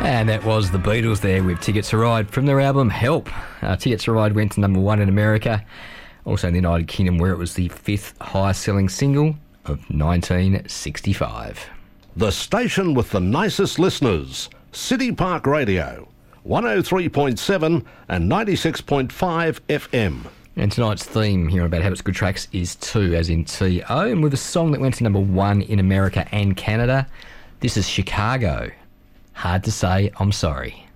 And that was the Beatles there with Tickets to Ride from their album Help. Tickets to Ride went to number 1 in America, also in the United Kingdom, where it was the 5th highest selling single of 1965. The station with the nicest listeners, City Park Radio, 103.7 and 96.5 FM. And tonight's theme here on Bad Habits Good Tracks is 2, as in T-O, and with a song that went to number 1 in America and Canada. This is Chicago. Hard to Say I'm Sorry.